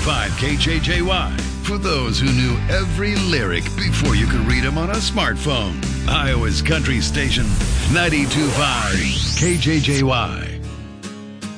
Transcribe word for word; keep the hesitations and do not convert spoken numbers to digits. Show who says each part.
Speaker 1: five K J J Y. For those who knew every lyric before you could read them on a smartphone. Iowa's Country Station, ninety-two point five K J J Y.